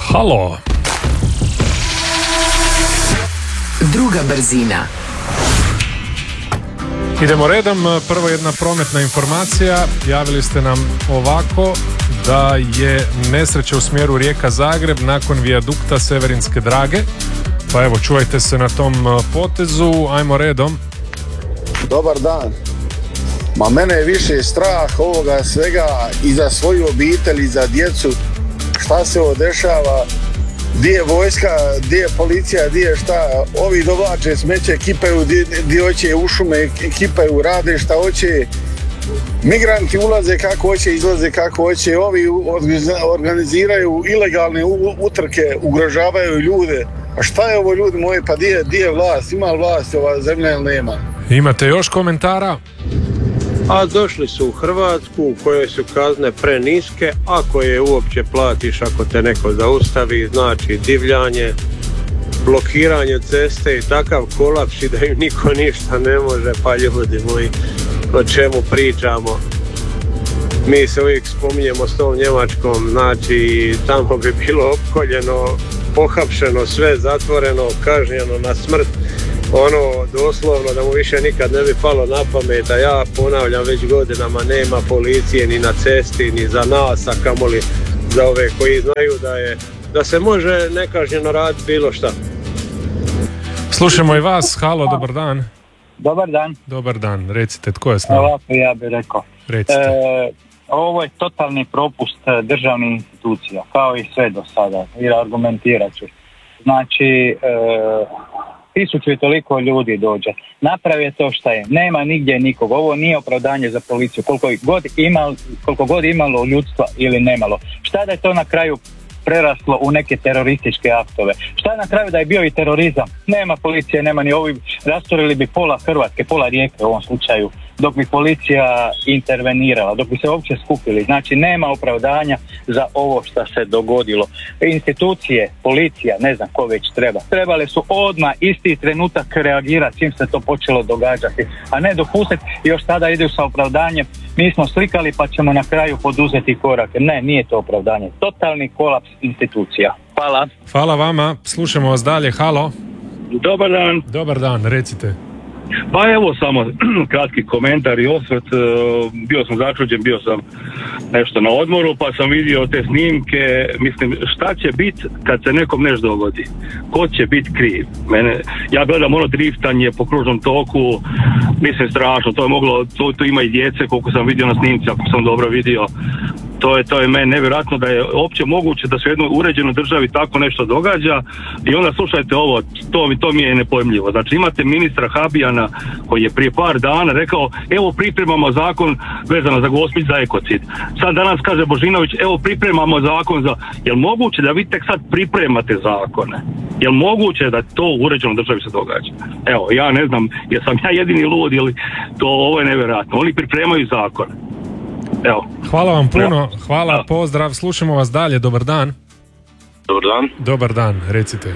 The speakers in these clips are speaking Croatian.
Halo. Druga brzina. Idemo redom. Prvo jedna prometna informacija. Javili ste nam ovako da je nesreća u smjeru Rijeka-Zagreb nakon vijadukta Severinske Drage. Pa evo, čuvajte se na tom potezu. Ajmo redom. Dobar dan. Ma mene je više strah ovoga svega i za svoju obitelj i za djecu. Šta se ovo dešava? Gdje je vojska, gdje je policija, gdje je šta? Ovi dovlače smeće, kipaju gdje hoće u šume, kipaju, rade šta hoće. Migranti ulaze kako hoće, izlaze kako hoće. Ovi organiziraju ilegalne utrke, ugrožavaju ljude. A šta je ovo, ljudi moji? Pa gdje je vlast? Ima li vlast ova zemlja ili nema? Imate još komentara? A došli su u Hrvatsku u kojoj su kazne preniske, ako je uopće platiš, ako te neko zaustavi, znači divljanje, blokiranje ceste i takav kolaps i da im niko ništa ne može. Pa ljudi moji, o čemu pričamo? Mi se uvijek spominjemo s tom Njemačkom, znači tamo bi bilo opkoljeno, pohapšeno, sve zatvoreno, kažnjeno na smrt. Ono, doslovno da mu više nikad ne bi palo na pamet, a ja ponavljam već godinama, nema policije ni na cesti, ni za nas, a kamoli za ove koji znaju da se može nekažnjeno raditi bilo šta. Slušamo i vas. Halo, dobar dan. Dobar dan. Dobar dan, recite, tko je s nama? Ovako ja bih rekao. Recite. Ovo je totalni propust državnih institucija, kao i sve do sada, i argumentirat ću. Znači, 1000 i toliko ljudi dođe. Napravi to šta je. Nema nigdje nikog. Ovo nije opravdanje za policiju. Koliko god imalo ljudstva ili nemalo. Šta da je to na kraju preraslo u neke terorističke aktove? Šta na kraju da je bio i terorizam? Nema policije, nema ni ovi. Rasturili bi pola Hrvatske, pola Rijeke u ovom slučaju, dok bi policija intervenirala, dok bi se uopće skupili. Znači nema opravdanja za ovo što se dogodilo. Institucije, policija, ne znam ko već trebale su odmah isti trenutak reagirati čim se to počelo događati, a ne dopustiti i još tada idu sa opravdanjem mi smo slikali pa ćemo na kraju poduzeti korake. Ne, nije to opravdanje. Totalni kolaps institucija. Hvala. Hvala vama. Slušamo vas dalje. Halo. Dobar dan. Dobar dan, recite. Pa evo samo kratki komentar i osvrt. Bio sam začuđen, bio sam nešto na odmoru pa sam vidio te snimke. Mislim, šta će biti kad se nekom nešto dogodi? Ko će biti kriv? Ja gledam ono driftanje po kružnom toku, mislim strašno, to je moglo, to ima i djece koliko sam vidio na snimci, ako sam dobro vidio. To je meni nevjerojatno da je uopće moguće da se u jednoj uređenoj državi tako nešto događa. I onda slušajte ovo, to mi je nepojmljivo. Znači imate ministra Habijana koji je prije par dana rekao evo pripremamo zakon vezano za Gospić za ekocid. Sad danas kaže Božinović evo pripremamo zakon za... Jel moguće da vi tek sad pripremate zakone? Jel moguće da to u uređenoj državi se događa? Evo, ja ne znam, jesam ja jedini lud ili ovo je nevjerojatno. Oni pripremaju zakone. Evo. Hvala vam puno, hvala, pozdrav, slušamo vas dalje, dobar dan. Dobar dan. Dobar dan, recite.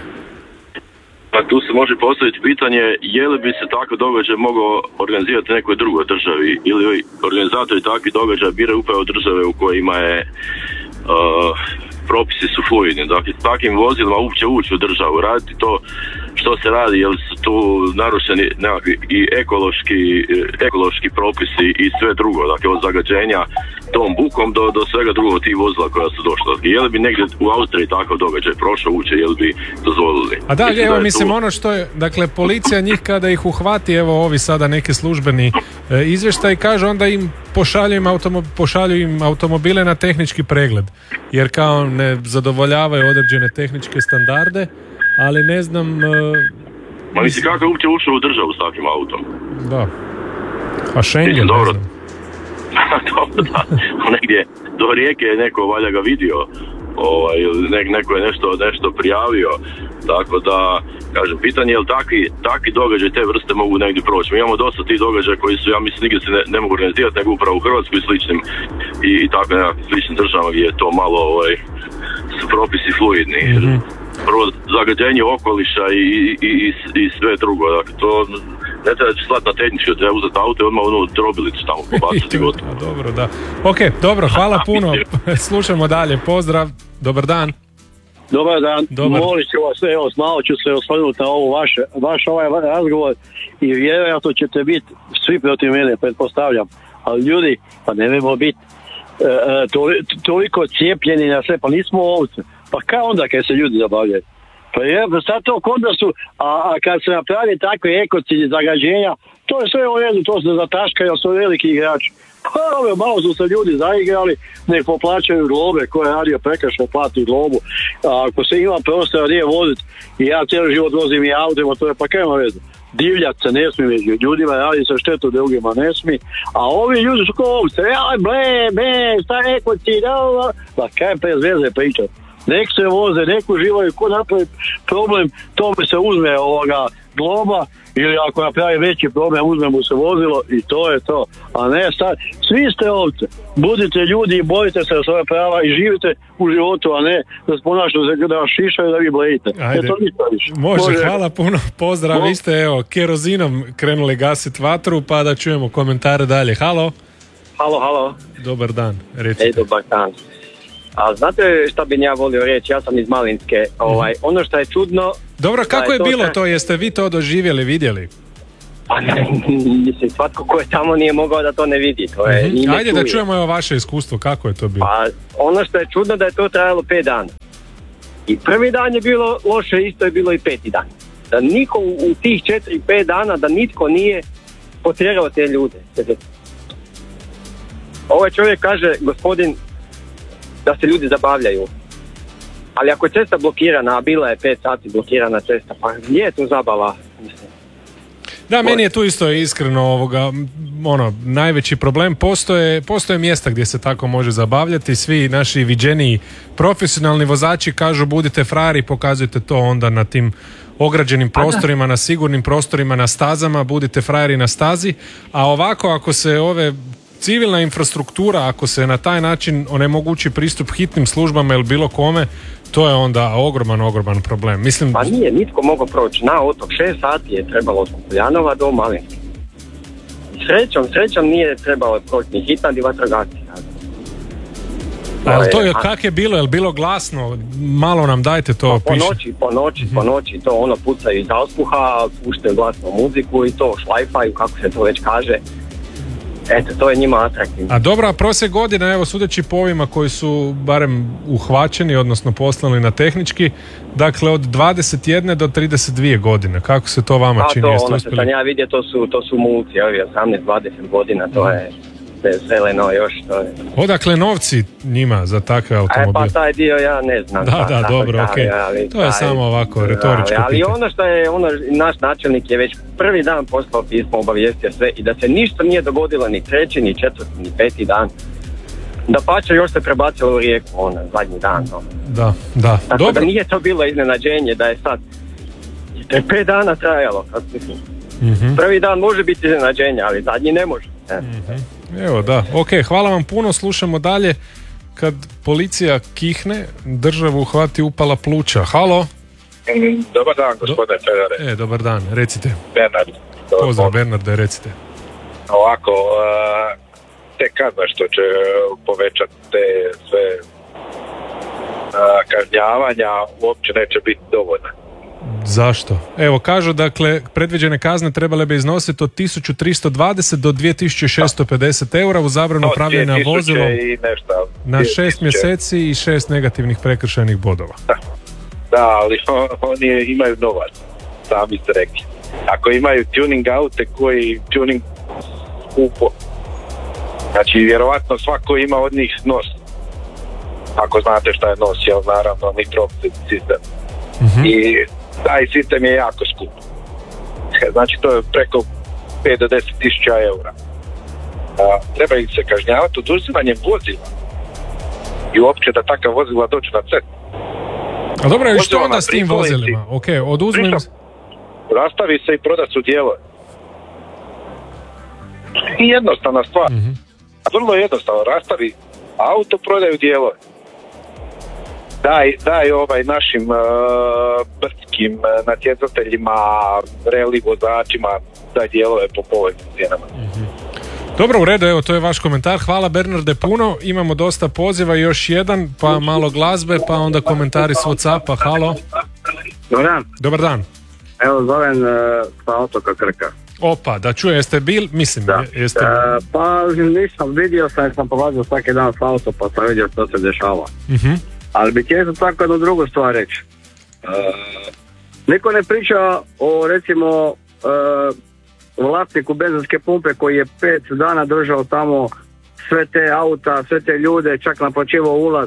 Pa tu se može postaviti pitanje je li bi se takav događaj mogao organizirati u nekoj drugoj državi ili organizatori takvih događaja biraju upravo države u kojima je propisi su fluidni, dakle takvim vozilima uopće ući u državu, raditi to što se radi, jer su tu narušeni nekakvi i ekološki propisi i sve drugo, dakle od zagađenja tom bukom do svega drugog tih vozila koja su došla. Je li bi negdje u Austriji takav događaj prošao uče, je li bi dozvolili? A da, mislim ono što je, dakle policija njih kada ih uhvati, evo ovi sada neki službeni izvještaj, kaže onda im pošalju im automobile na tehnički pregled, jer kao ne zadovoljavaju određene tehničke standarde, ali ne znam... Ma misli kako je uopće ušao u državu s takvim autom? Da. A Schengen, mislim, dobro. Ne znam. Dobro, da. Negdje do Rijeke je neko valjda ga vidio, neko je nešto prijavio, tako da, kažem, pitanje je li takvi događaj te vrste mogu negdje proći. Mi imamo dosta tih događaja koji su, ja mislim, nigdje se ne mogu organizirati, nego upravo u Hrvatskoj i sličnim i tako nekakvim sličnim državama gdje je to malo, su propisi fluidni. Mm-hmm. Prvo zagađenje okoliša i sve drugo, dakle to ne treba slati na tehnički, treba uzeti auto i odmah drobilicu tamo pobaciti gotovo. Dobro, da. Ok, dobro, hvala puno. Slušamo dalje, pozdrav, dobar dan. Dobar dan, Dobar. molit ću vas, evo, malo ću se osvrnuti na ovo vaš ovaj razgovor i vjerojatno ćete biti svi protiv mene, pretpostavljam, ali ljudi, pa nemojmo biti toliko cijepljeni na sve, pa nismo ovce, pa kao onda kad se ljudi zabavljaju? Pa je, sad to kod nas su, a kad se napravi takve ekocidi zagađenja, to je sve u redu, to se zataškaju, su veliki igrači. Pa malo su se ljudi zaigrali, nek poplaćaju globe, ko je radio prekršaj plati globu, a ako se ima prostora gdje voziti, i ja cijeli život vozim i autima, to je pa kaj ima veze. Divljat se ne smije među ljudima, radi se štetu drugima ne smije, a ovi ljudi su ko ovce, šta je ekocid, pa kaj bez veze pričat. Nek se voze, nek uživaju, ko napravi problem, tome se uzme globa, ili ako napravi veći problem, uzme mu se vozilo i to je to. A ne sad, svi ste ovce, budite ljudi i borite se za svoje prava i živite u životu, a ne da se ponašate da vas šišaju da vi blejite. Ajde, to ništa više. Može, hvala puno, pozdrav, vi ste kerozinom krenuli gasiti vatru, pa da čujemo komentare dalje. Halo? Halo. Dobar dan, recite. Dobar dan. A znate šta bi ja volio reći, ja sam iz Malinske, ono što je čudno... Dobro, kako je bilo to, jeste vi to doživjeli, vidjeli? Pa ne, mislim, svatko ko je tamo nije mogao da to ne vidi, to je... Ajde da čujemo vaše iskustvo, kako je to bilo? Pa ono što je čudno da je to trajalo 5 dana. I prvi dan je bilo loše, isto je bilo i 5. dan. Da niko u tih 4-5 dana, da nitko nije potjerao te ljude. Ovaj čovjek kaže, gospodin, da se ljudi zabavljaju. Ali ako je cesta blokirana, a bila je 5 sati blokirana cesta, pa gdje je tu zabava? Mislim. Da, meni je tu isto iskreno najveći problem. Postoje mjesta gdje se tako može zabavljati. Svi naši viđeniji profesionalni vozači kažu budite frajeri, pokazujte to onda na tim ograđenim prostorima, na sigurnim prostorima, na stazama, budite frajeri na stazi. A ovako ako se civilna infrastruktura, ako se na taj način onemogući pristup hitnim službama ili bilo kome, to je onda ogroman problem. Mislim... Pa nije nitko mogao proći na otok, 6 sati je trebalo od Kukuljanova do Malinske. Srećom nije trebalo proći ni hitan ni vatrogasci. Kak je bilo? Je li bilo glasno? Malo nam dajte to piše. Po noći to pucaju iz auspuha, puštaju glasnu muziku i to šlajfaju, kako se to već kaže. Eto, to je njima atraktivno. A dobra, prosjek godina, evo sudeći po ovima koji su barem uhvaćeni, odnosno poslani na tehnički, dakle od 21 do 32 godine. Kako se to vama čini? To ono što sam ja vidio, to su mulci, 18-20 godina, to je zeleno još. To je. Odakle novci njima za takve automobile? Pa taj dio ja ne znam. Da, dobro, okej. To je samo ovako retoričko ali pitanje. ono što je, naš načelnik je već prvi dan poslao pismo, obavijestio sve i da se ništa nije dogodilo ni 3., ni 4., ni 5. dan. Da pače još se prebacilo u Rijeku, zadnji dan. Da. Tako dobro. Da nije to bilo iznenađenje, da je sad 5 dana trajalo, kako mislim. Prvi dan može biti iznenađenje, ali zadnji ne može. Evo da, hvala vam puno, slušamo dalje. Kad policija kihne, državu hvati upala pluća. Halo? Dobar dan, gospodine Fedore. Dobar dan, recite. Bernard. Pozdrav, Bernarde, recite. Ovako, tek kada što će povećati te sve kažnjavanja, uopće neće biti dovoljno. Zašto? Evo, kažu, dakle, predviđene kazne trebale bi iznositi od 1320 do 2650 eura u zabranu upravljanja vozilom na 6 mjeseci i 6 negativnih prekršajnih bodova. Da, ali oni imaju novac, sami ste rekli. Ako imaju tuning aute koji tuning skupo, znači vjerovatno svako ima od njih nos. Ako znate šta je nos, jel naravno nitro sistem. I taj sistem je jako skup. Znači to je preko 5 do 10 tisuća eura. Treba ih se kažnjavati oduzimanjem vozila i uopće da takav vozila dođu na cestu. A dobro, i što onda s tim vozilima? Oduzmem... Rastavi se i proda su dijelove. I jednostavna stvar. Vrlo jednostavno, rastavi auto, prodaju dijelove. Daj našim brdskim natjecateljima, reli vozačima, daj dijelove po povoljnim cijenama. Dobro, u redu, evo to je vaš komentar. Hvala Bernarde puno. Imamo dosta poziva, još jedan, pa malo glazbe, pa onda komentari s Whatsappa. Halo. Dobar dan. Dobar dan. Evo zovem sa otoka Krka. Opa, da čuje, jeste bili, mislim, da. Jeste... Pa nisam, vidio sam prolazio svaki dan s auto, pa sam vidio što se dešava. Ali bi htio tako jednu drugu stvar reći. Niko ne priča o, recimo, vlasniku benzinske pumpe koji je 5 dana držao tamo sve te auta, sve te ljude, čak naplaćivao ulaz.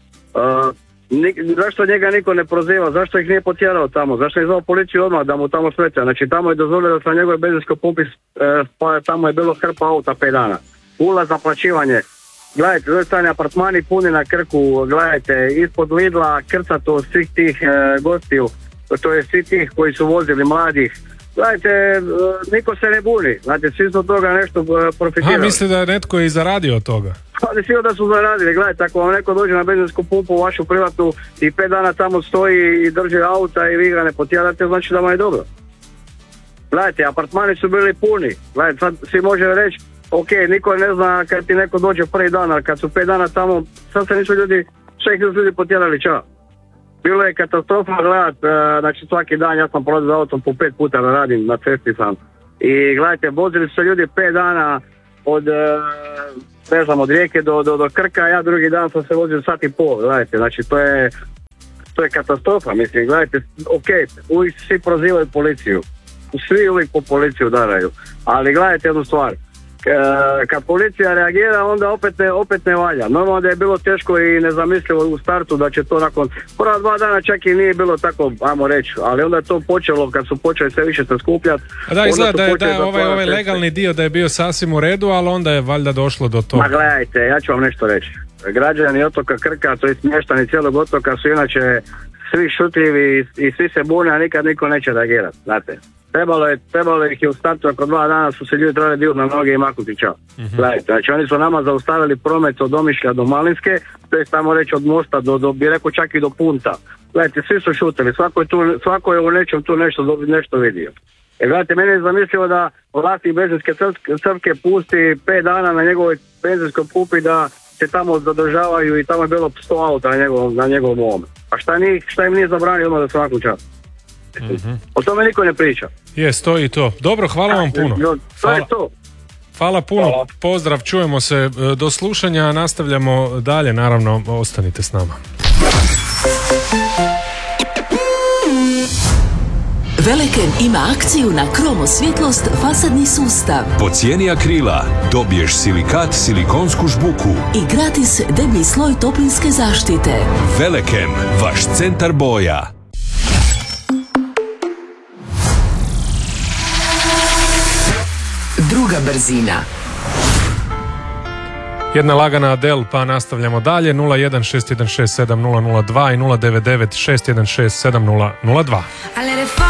Zašto njega niko ne proziva, zašto ih nije potjerao tamo, zašto je zvao policiju odmah da mu tamo svete, znači tamo je dozvolio da se na njegove benzinskoj pumpi, pa tamo je bilo hrpa auta 5 dana. Ulaz, naplaćivanje, gledajte, s druge strane apartmani puni na Krku, gledajte, ispod Lidla krcato svih tih gostiju, to je svi tih koji su vozili mladih. Gledajte, niko se ne buni, znate, svi su od toga nešto profitirali. Misli da je netko i zaradio od toga? Ali svi da su zaradili, gledajte, ako vam neko dođe na benzinsku pumpu u vašu privatnu i 5 dana tamo stoji i drži auta i vi ga ne potjerate, znači da vam je dobro. Gledajte, apartmani su bili puni, gledajte, sad svi može reći, ok, niko ne zna kad ti neko dođe prvi dan, ali kad su 5 dana tamo, sad se nisu ljudi, sve ih ljudi potjerali, čao. Bilo je katastrofa gledat, znači svaki dan ja sam prolazio za autom po 5 puta da radim, na cesti sam. I gledajte, vozili su se ljudi 5 dana od, ne znam, od Rijeke do Krka, ja drugi dan sam se vozio sat i pol, gledajte, znači to je katastrofa, mislim, gledajte, ok, uvijek svi prozivaju policiju, svi uvijek po policiju udaraju, ali gledajte jednu stvar, kad policija reagira onda opet ne valja. Normalno da je bilo teško i nezamislivo u startu da će to nakon prva 2 dana čak i nije bilo tako, ajmo reći, ali onda je to počelo kad su počeli sve više se skupljati. Da, izgleda da je ovaj legalni dio da je bio sasvim u redu, ali onda je valjda došlo do toga. Ma gledajte, ja ću vam nešto reći. Građani otoka Krka, to je mještani cijelog otoka su inače svi šutljivi i svi se bune, a nikad niko neće reagirati, znate. Trebalo ih je u startu, ako 2 dana su se ljudi trebali dignuti na noge i maknuti čao. Gledajte, znači oni su nama zaustavili promet od Omišlja do Malinske, to je tamo reći od mosta do bi rekao čak i do Punta. Gledajte, svi su šutili, svako je u nečem tu nešto vidio. Gledajte, meni je zamislivo da vlasnik benzinske crpke pusti 5 dana na njegovoj benzinskoj pumpi da se tamo zadržavaju i tamo je bilo 100 auta na njegovom ovome. A šta im nije zabranio odmah da se maknu čao? O tome niko ne priča. Stoji to. Dobro, hvala vam puno. Hvala puno, pozdrav, čujemo se, do slušanja, nastavljamo dalje, naravno, ostanite s nama. Veleken ima akciju na kromo svjetlost fasadni sustav. Po cijeni akrila dobiješ silikat, silikonsku žbuku I gratis deblji sloj toplinske zaštite. Veleken, vaš centar boja. Druga brzina. Jedna lagana Adele, pa nastavljamo dalje. 0161670002 i 09961670002.